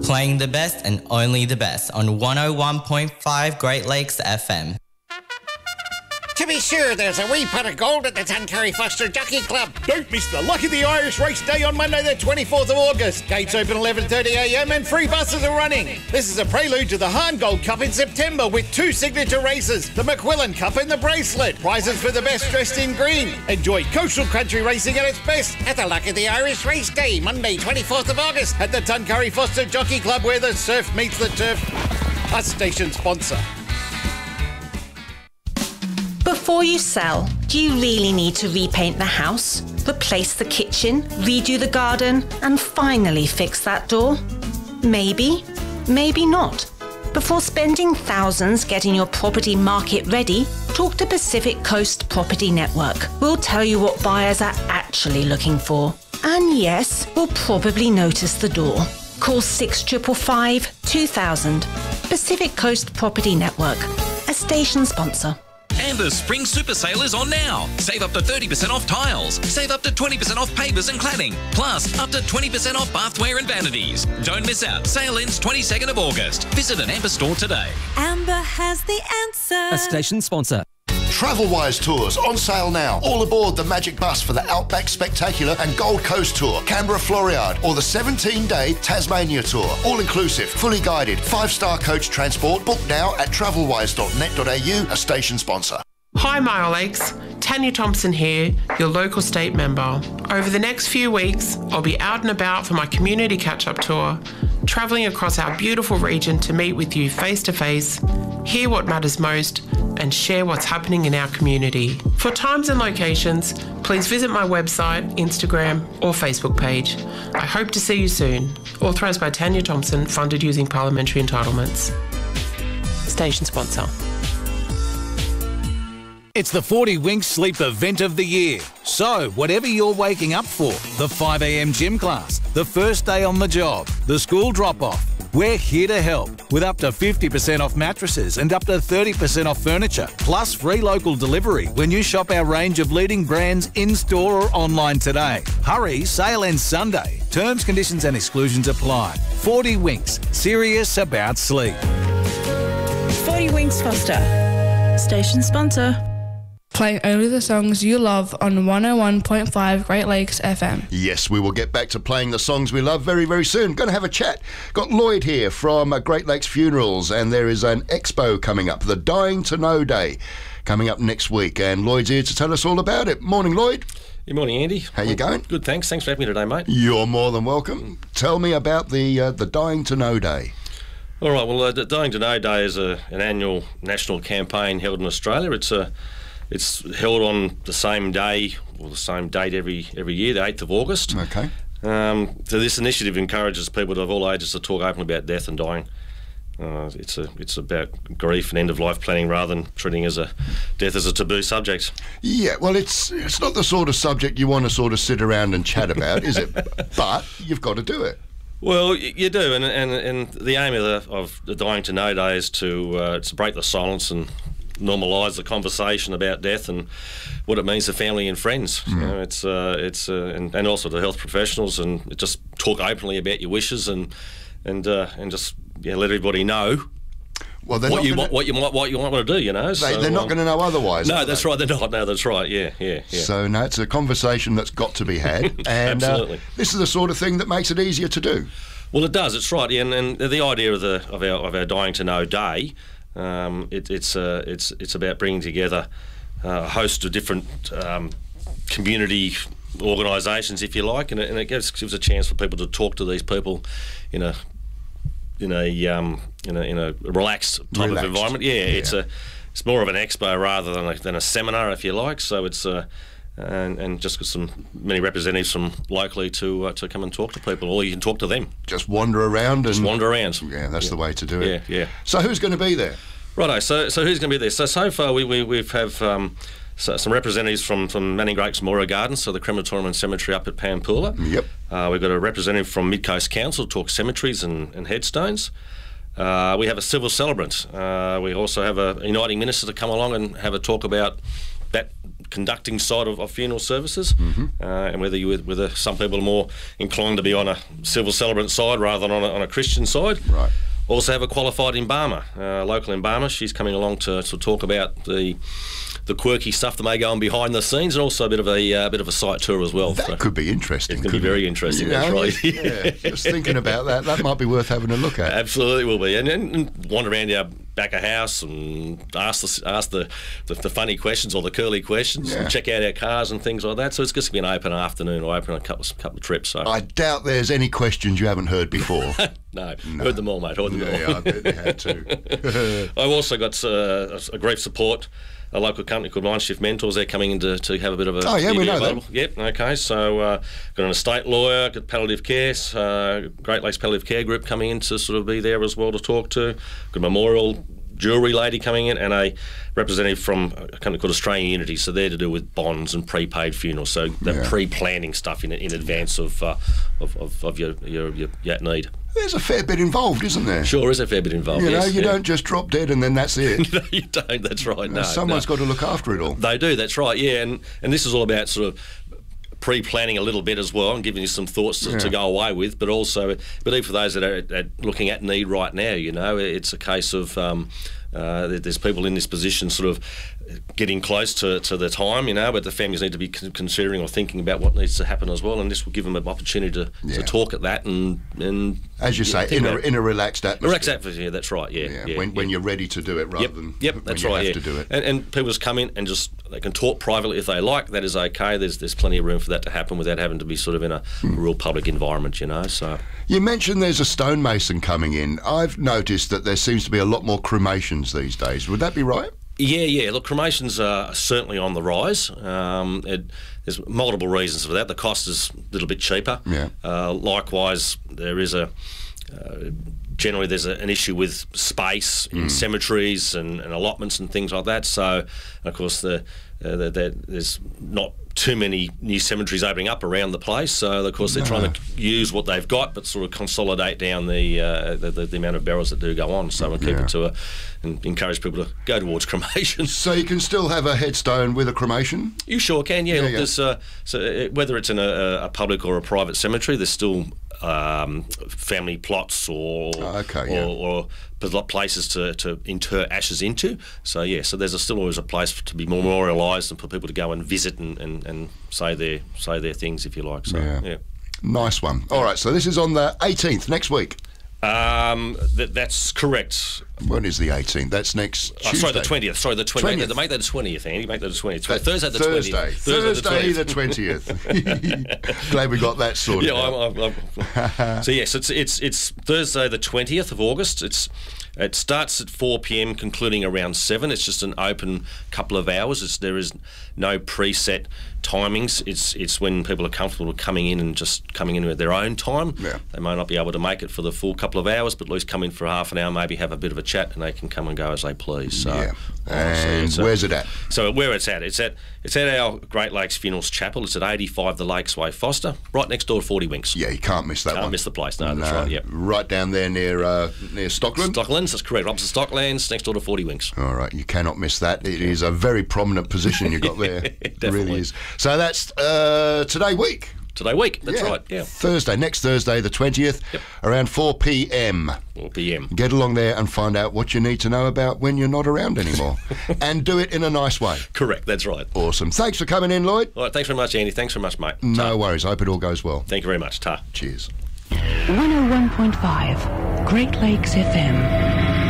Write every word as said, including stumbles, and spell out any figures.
Playing the best and only the best on one oh one point five Great Lakes F M. To be sure, there's a wee pot of gold at the Tuncurry Foster Jockey Club. Don't miss the Lucky the Irish Race Day on Monday the twenty-fourth of August. Gates open eleven thirty a m and free buses are running. This is a prelude to the Hahn Gold Cup in September with two signature races. The McQuillan Cup and the Bracelet. Prizes for the best dressed in green. Enjoy coastal country racing at its best at the Lucky the Irish Race Day, Monday twenty-fourth of August at the Tuncurry Foster Jockey Club, where the surf meets the turf. A station sponsor. Before you sell, do you really need to repaint the house, replace the kitchen, redo the garden, and finally fix that door? Maybe, maybe not. Before spending thousands getting your property market ready, talk to Pacific Coast Property Network. We'll tell you what buyers are actually looking for. And yes, we'll probably notice the door. Call six five five, two thousand. Pacific Coast Property Network, a station sponsor. Amber's Spring Super Sale is on now. Save up to thirty percent off tiles. Save up to twenty percent off pavers and cladding. Plus, up to twenty percent off bathware and vanities. Don't miss out. Sale ends twenty-second of August. Visit an Amber store today. Amber has the answer. A station sponsor. Travelwise tours on sale now. All aboard the Magic Bus for the Outback Spectacular and Gold Coast Tour, Canberra Floriade, or the seventeen-day Tasmania Tour. All inclusive, fully guided, five-star coach transport. Book now at travelwise dot net dot a u, a station sponsor. Hi Mile Lakes, Tanya Thompson here, your local state member. Over the next few weeks, I'll be out and about for my community catch-up tour, travelling across our beautiful region to meet with you face to face, hear what matters most, and share what's happening in our community. For times and locations, please visit my website, Instagram or Facebook page. I hope to see you soon. Authorised by Tanya Thompson, funded using parliamentary entitlements. Station sponsor. It's the forty Winks Sleep event of the year. So, whatever you're waking up for, the five a m gym class, the first day on the job, the school drop-off, we're here to help with up to fifty percent off mattresses and up to thirty percent off furniture, plus free local delivery when you shop our range of leading brands in-store or online today. Hurry, sale ends Sunday. Terms, conditions and exclusions apply. forty Winks, serious about sleep. forty Winks Foster, station sponsor. Playing only the songs you love on one oh one point five Great Lakes F M. Yes, we will get back to playing the songs we love very, very soon. Going to have a chat. Got Lloyd here from uh, Great Lakes Funerals, and there is an expo coming up, the Dying to Know Day, coming up next week, and Lloyd's here to tell us all about it. Morning, Lloyd. Good morning, Andy. How you going? Good, thanks. Thanks for having me today, mate. You're more than welcome. Tell me about the uh, the Dying to Know Day. All right, well, uh, the Dying to Know Day is a, an annual national campaign held in Australia. It's a It's held on the same day or the same date every every year, the eighth of August. Okay. Um, so this initiative encourages people of all ages to talk openly about death and dying. Uh, it's a it's about grief and end of life planning rather than treating as a death as a taboo subject. Yeah, well, it's it's not the sort of subject you want to sort of sit around and chat about, is it? But you've got to do it. Well, you do, and and, and the aim of the, of the Dying to Know Day is to uh, to break the silence and normalise the conversation about death and what it means to family and friends. Mm. You know, it's uh, it's uh, and, and also to health professionals, and just talk openly about your wishes and and uh, and just yeah, let everybody know. Well, what you gonna, want, what you might, what you want to do, you know. They, so, they're not um, going to know otherwise. No, that's they? right. They're not. No, that's right. Yeah, yeah, yeah. So no, it's a conversation that's got to be had, and absolutely, uh, this is the sort of thing that makes it easier to do. Well, it does. It's right. Yeah, and, and the idea of the of our of our Dying to Know Day. Um, it, it's uh, it's it's about bringing together uh, a host of different um, community organisations, if you like, and it, and it gives, gives a chance for people to talk to these people in a in a um, in a in a relaxed type Relaxed. of environment. Yeah, yeah, it's a it's more of an expo rather than a, than a seminar, if you like. So it's uh, and, and just got some many representatives from locally to uh, to come and talk to people, or you can talk to them. Just wander around and just wander around. Yeah, that's yeah. the way to do it. Yeah, yeah. So who's going to be there? Righto. So so who's going to be there? So so far we we we've have um, so, some representatives from from Manning Grakes Memorial Gardens, so the crematorium and cemetery up at Pampoola. Yep. Uh, we've got a representative from Mid Coast Council to talk cemeteries and, and headstones. Uh, we have a civil celebrant. Uh, we also have a uniting minister to come along and have a talk about that conducting side of, of funeral services, Mm-hmm. uh, and whether you whether some people are more inclined to be on a civil celebrant side rather than on a, on a Christian side. Right. Also have a qualified embalmer, uh, local embalmer. She's coming along to, to talk about the the quirky stuff that may go on behind the scenes, and also a bit of a uh, bit of a site tour as well. That so could be interesting. It's going to be very interesting. You That's know, right. Yeah, just thinking about that, that might be worth having a look at. Absolutely will be, and, and, and wander around our back of house and ask the ask the, the, the funny questions or the curly questions, Yeah. and check out our cars and things like that. So it's just going to be an open afternoon or open a couple of, couple of trips. So I doubt there's any questions you haven't heard before. no, heard them all, mate. Heard them Yeah, all. yeah, I bet you had to. I've also got uh, a, a grief support. A local company called Mindshift Mentors. They're coming in to, to have a bit of a Oh, yeah, we studio know available. them. Yep, okay. So uh, got an estate lawyer, got palliative care, uh, Great Lakes Palliative Care Group coming in to sort of be there as well to talk to. Got a memorial jewellery lady coming in, and a representative from a company called Australian Unity. So they're to do with bonds and prepaid funerals. So the Yeah. pre-planning stuff in in advance of uh, of, of, of your, your your your need. There's a fair bit involved, isn't there? Sure is a fair bit involved. You know, yes, you yeah. don't just drop dead and then that's it. No, you don't. That's right. No, Someone's no. got to look after it all. They do. That's right. Yeah, and and this is all about sort of pre-planning a little bit as well and giving you some thoughts to, Yeah. to go away with, but also, but even for those that are, are looking at need right now, you know, it's a case of um, uh, there's people in this position sort of getting close to, to the time, you know, but the families need to be con- considering or thinking about what needs to happen as well, and this will give them an opportunity to, Yeah. to talk at that and and As you yeah, say, think in a, about it. in a relaxed atmosphere. Relaxed atmosphere, that's right, yeah. Yeah, yeah when, when yeah. you're ready to do it rather Yep, than yep, when that's you right. have yeah. to do it. And, and people just come in and just they can talk privately if they like. That is okay. There's there's plenty of room for that to happen without having to be sort of in a Hmm. real public environment, you know. So You mentioned there's a stonemason coming in. I've noticed that there seems to be a lot more cremations these days. Would that be right? yeah, yeah. Look, cremations are certainly on the rise. Um, it, there's multiple reasons for that. The cost is a little bit cheaper. Yeah. Uh, likewise, there is a uh, generally there's a, an issue with space in Mm. cemeteries and, and allotments and things like that. So, of course, the, uh, the, the there's not too many new cemeteries opening up around the place. So, of course, they're No. trying to use what they've got, but sort of consolidate down the uh, the, the, the amount of barrels that do go on. So, and keep Yeah. it to a and encourage people to go towards cremation. So you can still have a headstone with a cremation? You sure can, yeah. Yeah, Look, yeah. There's, uh, so uh, whether it's in a, a public or a private cemetery, there's still um, family plots or Oh, okay, or, yeah. or pl- places to, to inter ashes into. So yeah, so there's a, still always a place to be memorialised and for people to go and visit and, and, and say their say their things if you like. So Yeah. yeah. Nice one. All right, so this is on the eighteenth, next week. Um, th- that's correct. When is the eighteenth? That's next Oh, Tuesday. sorry, the twentieth. Sorry, the twentieth. twentieth. Make that the twentieth, Andy. Make that the twentieth. Uh, Thursday the Thursday. twentieth. Thursday the twentieth. Glad we got that sorted Yeah, out. I'm, I'm, I'm, so yes, it's it's it's Thursday the twentieth of August. It's it starts at four p m, concluding around seven. It's just an open couple of hours. It's, there is no preset timings. It's it's when people are comfortable with coming in and just coming in at their own time. Yeah. They may not be able to make it for the full couple of hours, but at least come in for half an hour, maybe have a bit of a chat, and they can come and go as they please. So, Yeah. uh, so And it's, uh, where's it at? So where it's at, it's at it's at our Great Lakes Funerals Chapel. It's at eighty-five The Lakes Way, Foster, right next door to Forty Winks. Yeah, you can't miss that Can't one. miss the place. No, that's right. Yeah. Right down there near uh, near Stockland. Stocklands, that's correct. Robson Stocklands, next door to Forty Winks. All right, you cannot miss that. It is a very prominent position you got there. It really Definitely. is. So that's uh, today week. Today week, that's Yeah. right. Yeah. Thursday, next Thursday, the twentieth, Yep. around four p m. four p m. Get along there and find out what you need to know about when you're not around anymore. And do it in a nice way. Correct, that's right. Awesome. Thanks for coming in, Lloyd. All right, thanks very much, Andy. Thanks very much, mate. No worries. I hope it all goes well. Thank you very much. Ta. Cheers. one oh one point five Great Lakes F M.